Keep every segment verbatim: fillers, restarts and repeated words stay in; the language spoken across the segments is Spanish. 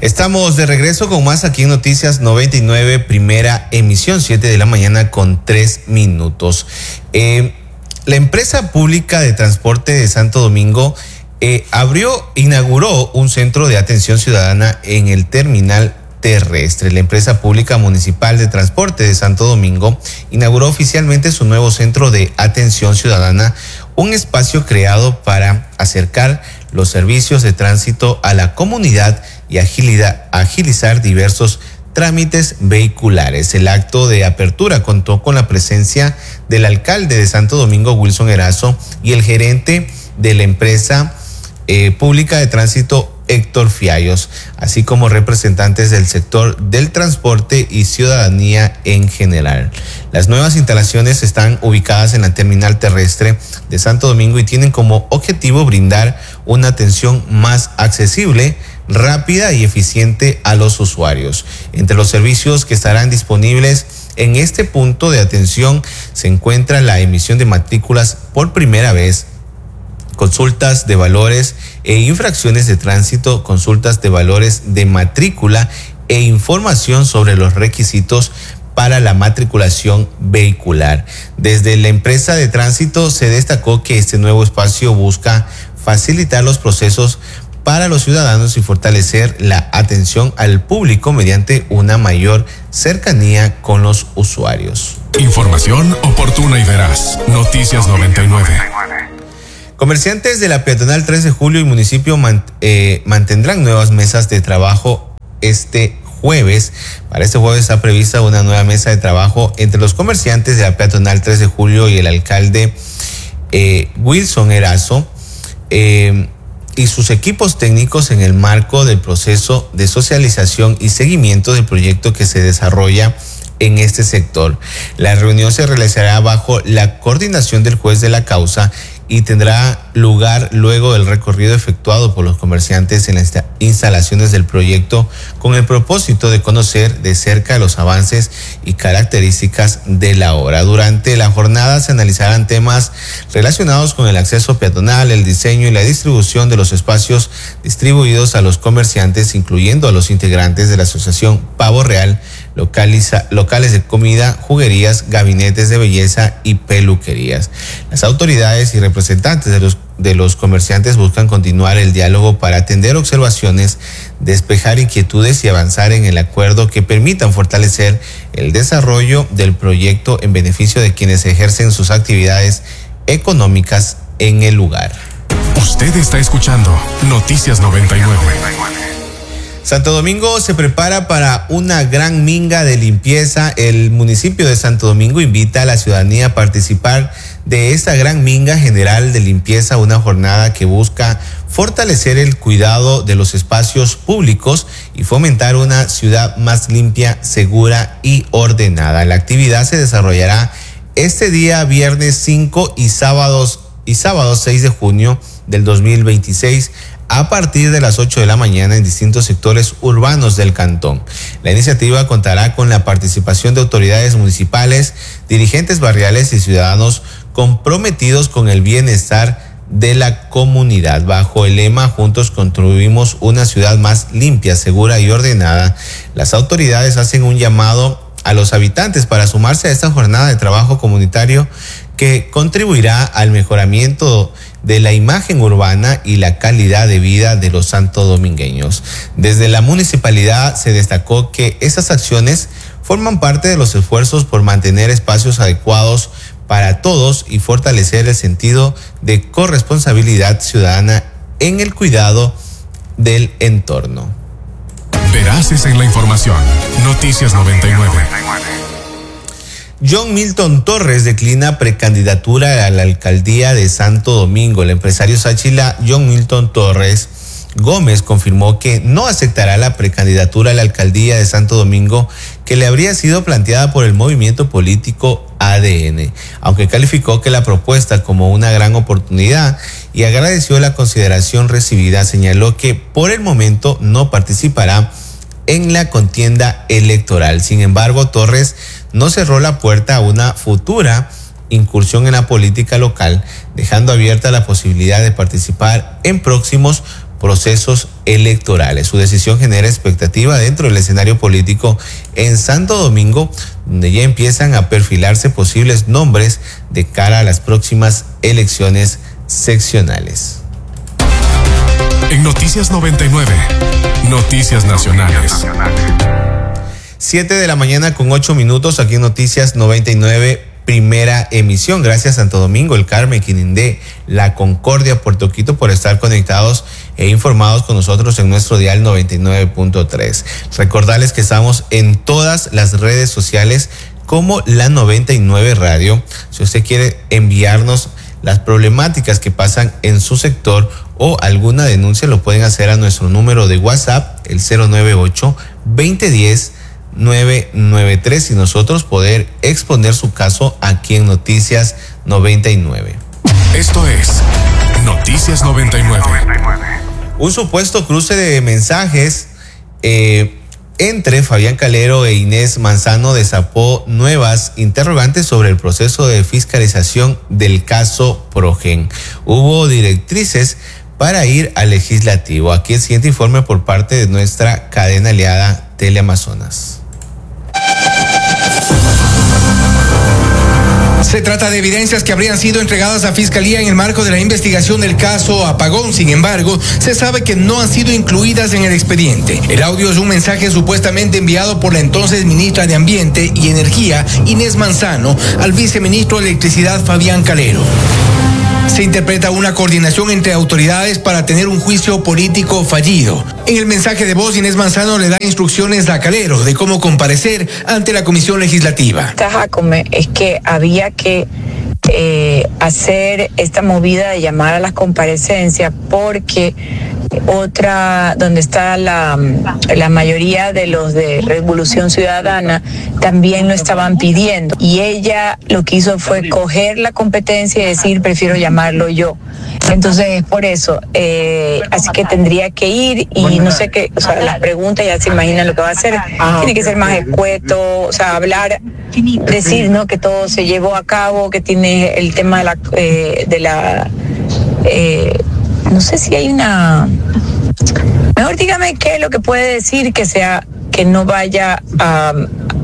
Estamos de regreso con más aquí en Noticias noventa y nueve, primera emisión, siete de la mañana con tres minutos. Eh, la empresa pública de transporte de Santo Domingo eh, abrió, inauguró un centro de atención ciudadana en el terminal terrestre. La empresa pública municipal de transporte de Santo Domingo inauguró oficialmente su nuevo centro de atención ciudadana, un espacio creado para acercar los servicios de tránsito a la comunidad y agilidad, agilizar diversos trámites vehiculares. El acto de apertura contó con la presencia del alcalde de Santo Domingo, Wilson Erazo, y el gerente de la empresa eh, pública de tránsito, Héctor Fiallos, así como representantes del sector del transporte y ciudadanía en general. Las nuevas instalaciones están ubicadas en la terminal terrestre de Santo Domingo y tienen como objetivo brindar una atención más accesible, rápida y eficiente a los usuarios. Entre los servicios que estarán disponibles en este punto de atención se encuentra la emisión de matrículas por primera vez, consultas de valores e infracciones de tránsito, consultas de valores de matrícula e información sobre los requisitos para la matriculación vehicular. Desde la empresa de tránsito se destacó que este nuevo espacio busca facilitar los procesos para los ciudadanos y fortalecer la atención al público mediante una mayor cercanía con los usuarios. Información oportuna y veraz. Noticias noventa y nueve. Comerciantes de la peatonal tres de julio y municipio man, eh, mantendrán nuevas mesas de trabajo este jueves. Para este jueves está prevista una nueva mesa de trabajo entre los comerciantes de la peatonal tres de julio y el alcalde eh, Wilson Erazo eh, y sus equipos técnicos en el marco del proceso de socialización y seguimiento del proyecto que se desarrolla en este sector. La reunión se realizará bajo la coordinación del juez de la causa y tendrá lugar luego del recorrido efectuado por los comerciantes en las instalaciones del proyecto con el propósito de conocer de cerca los avances y características de la obra. Durante la jornada se analizarán temas relacionados con el acceso peatonal, el diseño y la distribución de los espacios distribuidos a los comerciantes, incluyendo a los integrantes de la asociación Pavo Real, localiza, locales de comida, juguerías, gabinetes de belleza y peluquerías. Las autoridades y representantes de los, de los comerciantes buscan continuar el diálogo para atender observaciones, despejar inquietudes y avanzar en el acuerdo que permitan fortalecer el desarrollo del proyecto en beneficio de quienes ejercen sus actividades económicas en el lugar. Usted está escuchando Noticias noventa y nueve. Santo Domingo se prepara para una gran minga de limpieza. El municipio de Santo Domingo invita a la ciudadanía a participar de esta gran minga general de limpieza, una jornada que busca fortalecer el cuidado de los espacios públicos y fomentar una ciudad más limpia, segura y ordenada. La actividad se desarrollará este día viernes cinco y sábados y sábado seis de junio del dos mil veintiséis a partir de las ocho de la mañana en distintos sectores urbanos del cantón. La iniciativa contará con la participación de autoridades municipales, dirigentes barriales y ciudadanos comprometidos con el bienestar de la comunidad. Bajo el lema "Juntos construimos una ciudad más limpia, segura y ordenada", las autoridades hacen un llamado a los habitantes para sumarse a esta jornada de trabajo comunitario que contribuirá al mejoramiento de la imagen urbana y la calidad de vida de los santodomingueños. Desde la municipalidad se destacó que estas acciones forman parte de los esfuerzos por mantener espacios adecuados para todos y fortalecer el sentido de corresponsabilidad ciudadana en el cuidado del entorno. Veraces en la información. Noticias noventa y nueve. John Milton Torres declina precandidatura a la alcaldía de Santo Domingo. El empresario Sáchila John Milton Torres Gómez confirmó que no aceptará la precandidatura a la alcaldía de Santo Domingo que le habría sido planteada por el movimiento político A D N, aunque calificó que la propuesta como una gran oportunidad y agradeció la consideración recibida. Señaló que por el momento no participará en la contienda electoral. Sin embargo, Torres no cerró la puerta a una futura incursión en la política local, dejando abierta la posibilidad de participar en próximos procesos electorales. Su decisión genera expectativa dentro del escenario político en Santo Domingo, donde ya empiezan a perfilarse posibles nombres de cara a las próximas elecciones seccionales. En Noticias noventa y nueve, Noticias Nacionales. siete de la mañana con ocho minutos aquí en Noticias noventa y nueve, primera emisión. Gracias Santo Domingo, El Carmen, Quinindé, La Concordia, Puerto Quito por estar conectados e informados con nosotros en nuestro dial noventa y nueve punto tres. Recordarles que estamos en todas las redes sociales como La noventa y nueve Radio. Si usted quiere enviarnos las problemáticas que pasan en su sector o alguna denuncia, lo pueden hacer a nuestro número de WhatsApp, el cero nueve ocho, veinte diez, nueve nueve tres, y nosotros poder exponer su caso aquí en Noticias noventa y nueve. Esto es Noticias noventa y nueve. Un supuesto cruce de mensajes eh, entre Fabián Calero e Inés Manzano destapó nuevas interrogantes sobre el proceso de fiscalización del caso Progen. Hubo directrices para ir al legislativo. Aquí el siguiente informe por parte de nuestra cadena aliada Teleamazonas. Se trata de evidencias que habrían sido entregadas a Fiscalía en el marco de la investigación del caso Apagón. Sin embargo, se sabe que no han sido incluidas en el expediente. El audio es un mensaje supuestamente enviado por la entonces ministra de Ambiente y Energía, Inés Manzano, al viceministro de Electricidad, Fabián Calero. Se interpreta una coordinación entre autoridades para tener un juicio político fallido. En el mensaje de voz, Inés Manzano le da instrucciones a Calero de cómo comparecer ante la comisión legislativa. Jacome, es que había que eh, hacer esta movida de llamar a las comparecencias porque otra, donde está la, la mayoría de los de Revolución Ciudadana, también lo estaban pidiendo. Y ella lo que hizo fue coger la competencia y decir, prefiero llamarlo yo. Entonces es por eso. Eh, así que tendría que ir y no sé qué, o sea, las preguntas ya se imaginan lo que va a hacer. Tiene que ser más escueto, o sea, hablar, decir, ¿no?, que todo se llevó a cabo, que tiene el tema de la... Eh, de la eh, no sé si hay una... Mejor dígame qué es lo que puede decir que sea, que no vaya a,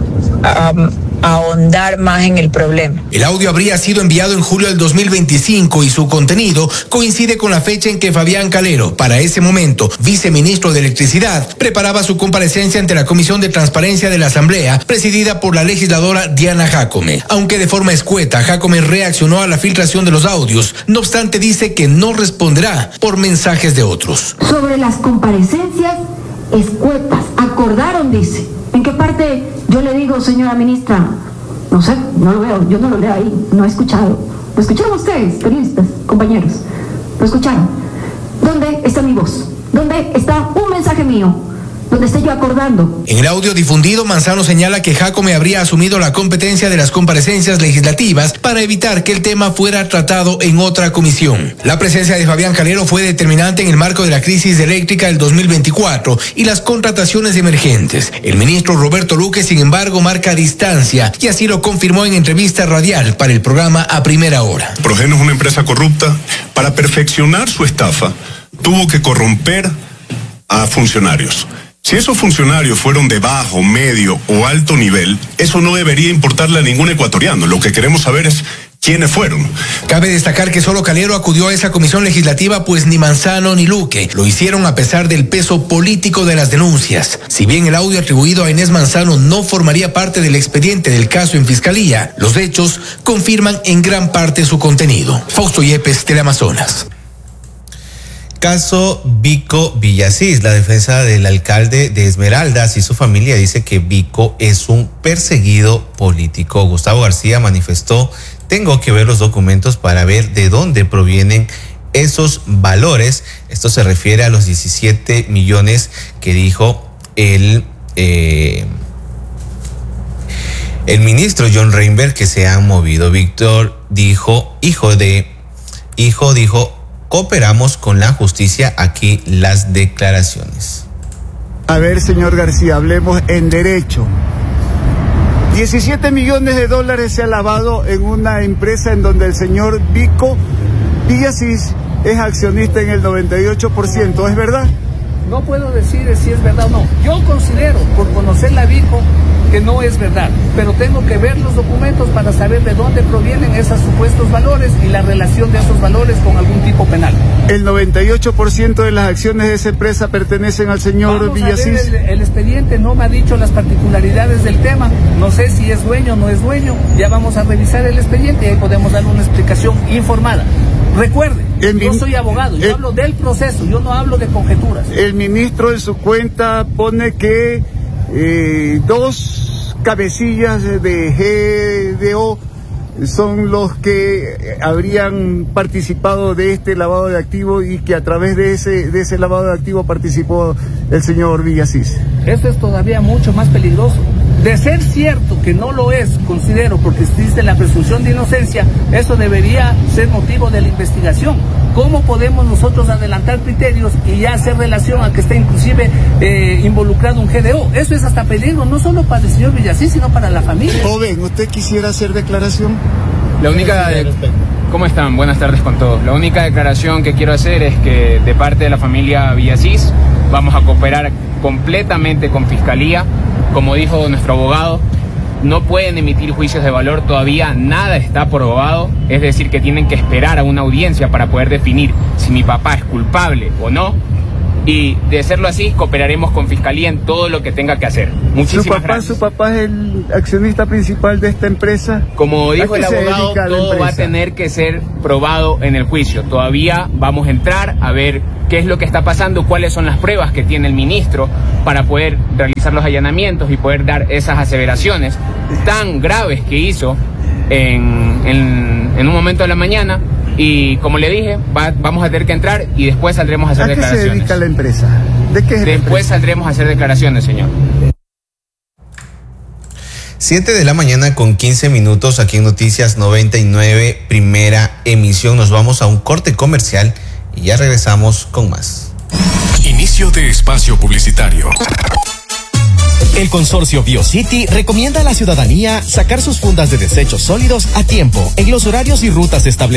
a, a ahondar más en el problema. El audio habría sido enviado en julio del dos mil veinticinco y su contenido coincide con la fecha en que Fabián Calero, para ese momento viceministro de Electricidad, preparaba su comparecencia ante la Comisión de Transparencia de la Asamblea, presidida por la legisladora Diana Jacome. Aunque de forma escueta, Jacome reaccionó a la filtración de los audios. No obstante, dice que no responderá por mensajes de otros. Sobre las comparecencias escuetas, acordaron, dice. ¿En qué parte yo le digo, señora ministra? No sé, no lo veo, yo no lo leo ahí, no he escuchado. ¿Lo escucharon ustedes, periodistas, compañeros? ¿Lo escucharon? ¿Dónde está mi voz? ¿Dónde está un mensaje mío? donde esté yo acordando. En el audio difundido, Manzano señala que Jacome habría asumido la competencia de las comparecencias legislativas para evitar que el tema fuera tratado en otra comisión. La presencia de Fabián Calero fue determinante en el marco de la crisis eléctrica del dos mil veinticuatro y las contrataciones emergentes. El ministro Roberto Luque, sin embargo, marca distancia y así lo confirmó en entrevista radial para el programa A Primera Hora. Progen es una empresa corrupta. Para perfeccionar su estafa, tuvo que corromper a funcionarios. Si esos funcionarios fueron de bajo, medio o alto nivel, eso no debería importarle a ningún ecuatoriano. Lo que queremos saber es quiénes fueron. Cabe destacar que solo Calero acudió a esa comisión legislativa, pues ni Manzano ni Luque lo hicieron a pesar del peso político de las denuncias. Si bien el audio atribuido a Inés Manzano no formaría parte del expediente del caso en Fiscalía, los hechos confirman en gran parte su contenido. Fausto Yepes, Teleamazonas. Caso Vico Villasís. La defensa del alcalde de Esmeraldas y su familia dice que Vico es un perseguido político. Gustavo García manifestó: tengo que ver los documentos para ver de dónde provienen esos valores. Esto se refiere a los diecisiete millones que dijo el, eh, el ministro John Reinberg que se han movido. Víctor dijo, hijo de, hijo dijo, cooperamos con la justicia. Aquí las declaraciones. A ver, señor García, hablemos en derecho. diecisiete millones de dólares se ha lavado en una empresa en donde el señor Vico Villasís es accionista en el noventa y ocho por ciento, ¿es verdad? No puedo decir si es verdad o no. Yo considero, por conocer la Vico, que no es verdad, pero tengo que ver los documentos para saber de dónde provienen esos supuestos valores y la relación de esos valores con algún tipo penal. El noventa y ocho por ciento de las acciones de esa empresa pertenecen al señor Vamos Villasís. A ver, el, el expediente no me ha dicho las particularidades del tema, no sé si es dueño o no es dueño, ya vamos a revisar el expediente y ahí podemos dar una explicación informada. Recuerde, el yo soy abogado, yo el, hablo del proceso, yo no hablo de conjeturas. El ministro en su cuenta pone que eh, dos cabecillas de G D O son los que habrían participado de este lavado de activos y que a través de ese, de ese lavado de activos participó el señor Villasís. Eso es todavía mucho más peligroso. De ser cierto que no lo es, considero, porque existe la presunción de inocencia, eso debería ser motivo de la investigación. ¿Cómo podemos nosotros adelantar criterios y ya hacer relación a que está inclusive eh, involucrado un G D O? Eso es hasta peligro, no solo para el señor Villasís, sino para la familia. Joven, ¿usted quisiera hacer declaración? La única... De... ¿Cómo están? Buenas tardes con todos. La única declaración que quiero hacer es que de parte de la familia Villasís vamos a cooperar completamente con Fiscalía. Como dijo nuestro abogado, no pueden emitir juicios de valor, todavía nada está probado, es decir, que tienen que esperar a una audiencia para poder definir si mi papá es culpable o no, y de serlo así, cooperaremos con Fiscalía en todo lo que tenga que hacer. Muchísimas ¿Su papá, gracias. ¿Su papá es el accionista principal de esta empresa? Como dijo el abogado, todo va a tener que ser probado en el juicio. Todavía vamos a entrar a ver qué es lo que está pasando, cuáles son las pruebas que tiene el ministro para poder realizar los allanamientos y poder dar esas aseveraciones tan graves que hizo en, en, en un momento de la mañana. Y como le dije, va, vamos a tener que entrar y después saldremos a hacer ¿A qué declaraciones. se dedica la empresa? ¿De qué es la Después empresa? saldremos a hacer declaraciones, señor. siete de la mañana con quince minutos aquí en Noticias noventa y nueve, primera emisión. Nos vamos a un corte comercial y ya regresamos con más. Inicio de espacio publicitario. El consorcio BioCity recomienda a la ciudadanía sacar sus fundas de desechos sólidos a tiempo en los horarios y rutas establecidos.